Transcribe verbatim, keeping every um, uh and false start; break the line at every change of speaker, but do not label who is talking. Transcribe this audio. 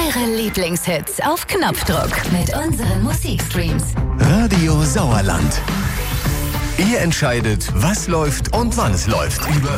Ihre Lieblingshits auf Knopfdruck mit unseren Musikstreams.
Radio Sauerland. Ihr entscheidet, was läuft und wann es läuft. Über